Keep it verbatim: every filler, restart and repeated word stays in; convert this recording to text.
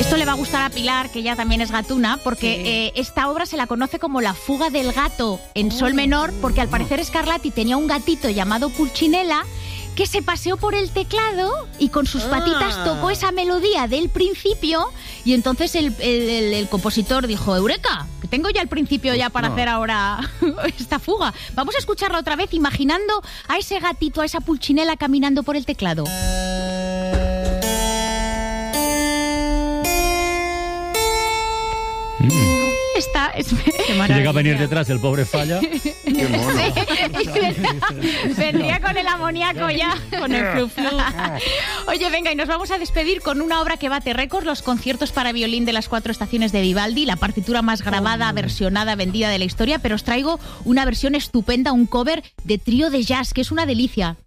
Esto le va a gustar a Pilar, que ella también es gatuna, porque sí. eh, esta obra se la conoce como La fuga del gato en sol menor, porque al parecer Scarlatti tenía un gatito llamado Pulcinella que se paseó por el teclado y con sus patitas tocó esa melodía del principio, y entonces el, el, el, el compositor dijo: ¡Eureka! Que tengo ya el principio ya para no. hacer ahora esta fuga. Vamos a escucharla otra vez, imaginando a ese gatito, a esa Pulcinella caminando por el teclado. Esta es llega a venir detrás el pobre Falla. Qué mono. Sí, vendría con el amoníaco ya, con el flu flu. Oye, venga, y nos vamos a despedir con una obra que bate récords: los conciertos para violín de las cuatro estaciones de Vivaldi, la partitura más grabada, versionada, vendida de la historia, pero os traigo una versión estupenda, un cover de trío de jazz, que es una delicia.